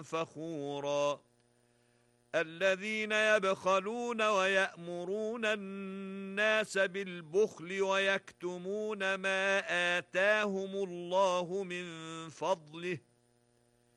فخورا الذين يبخلون ويأمرون الناس بالبخل ويكتمون ما آتاهم الله من فضله